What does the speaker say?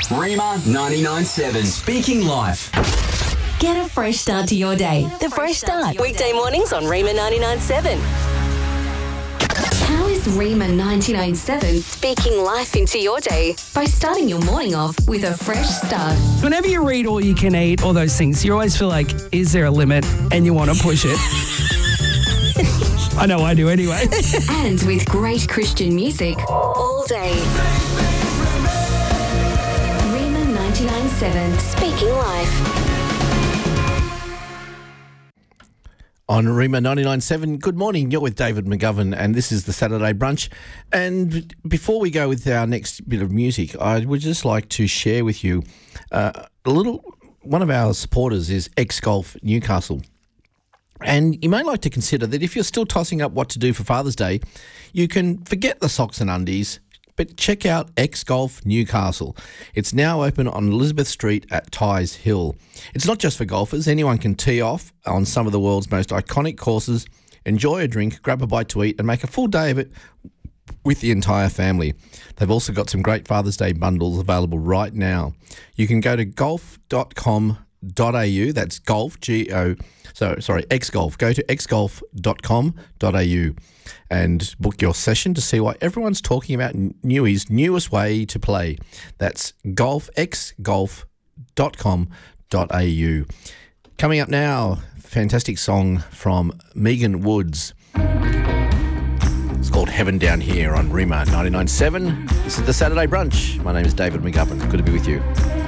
Rima 99.7. Speaking Life. Get a fresh start to your day. The Fresh Start. Weekday mornings on Rima 99.7. How is Rima 99.7 speaking life into your day? By starting your morning off with a fresh start. Whenever you read All You Can Eat, all those things, you always feel like, is there a limit? And you want to push it. I know I do anyway. And with great Christian music all day. Rima 99.7 speaking life. On Rima 99.7, good morning. You're with David McGovern, and this is the Saturday Brunch. And before we go with our next bit of music, I would just like to share with you one of our supporters is X-Golf Newcastle. And you may like to consider that if you're still tossing up what to do for Father's Day, you can forget the socks and undies, but check out X-Golf Newcastle. It's now open on Elizabeth Street at Tighes Hill. It's not just for golfers. Anyone can tee off on some of the world's most iconic courses, enjoy a drink, grab a bite to eat, and make a full day of it with the entire family. They've also got some great Father's Day bundles available right now. You can go to golf.com.au. That's golf, X-Golf. Go to xgolf.com.au and book your session to see why everyone's talking about Newy's newest way to play. That's xgolf.com.au. Coming up now, fantastic song from Megan Woods. It's called Heaven Down Here on Rima 99.7. This is the Saturday Brunch. My name is David McGovern. Good to be with you.